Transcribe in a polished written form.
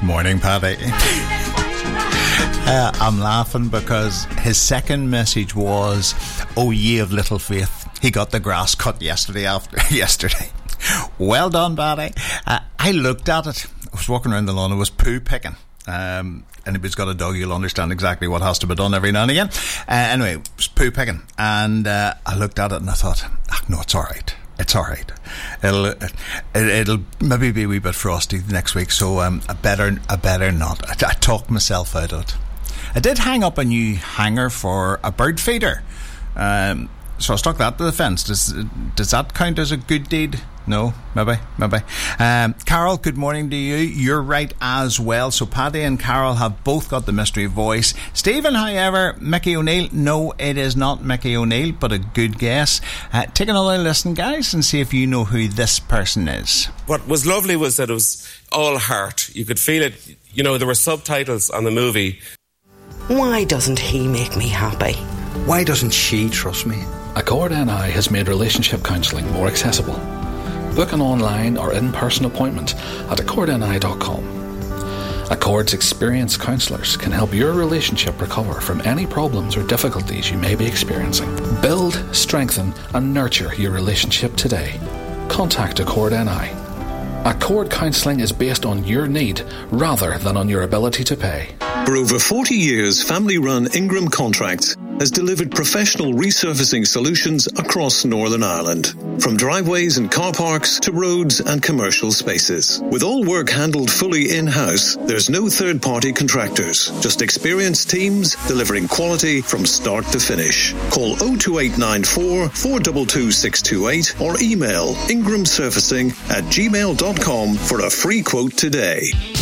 Morning, Paddy. I'm laughing because his second message was, "Oh, ye of little faith." He got the grass cut yesterday. Well done, Paddy. I looked at it. I was walking around the lawn. It was poo picking. Anybody's got a dog, you'll understand exactly what has to be done every now and again. Anyway, it was poo picking, and I looked at it and I thought, no, it's all right. It's all right. It'll maybe be a wee bit frosty next week, so I better not. I talked myself out of it. I did hang up a new hanger for a bird feeder, so I stuck that to the fence. Does that count as a good deed? No, maybe. Carol, good morning to you. You're right as well. So Paddy and Carol have both got the mystery voice. Stephen, however, Mickey O'Neill. No, it is not Mickey O'Neill, but a good guess. Take another listen, guys, and see if you know who this person is. What was lovely was that it was all heart. You could feel it. You know, there were subtitles on the movie. Why doesn't he make me happy? Why doesn't she trust me? Accord NI has made relationship counselling more accessible. Book an online or in-person appointment at accordni.com. Accord's experienced counsellors can help your relationship recover from any problems or difficulties you may be experiencing. Build, strengthen and nurture your relationship today. Contact Accord NI. Accord counselling is based on your need rather than on your ability to pay. For over 40 years, family-run Ingram Contracts has delivered professional resurfacing solutions across Northern Ireland, from driveways and car parks to roads and commercial spaces. With all work handled fully in-house, there's no third-party contractors, just experienced teams delivering quality from start to finish. Call 02894 422 628 or email ingramsurfacing@gmail.com for a free quote today.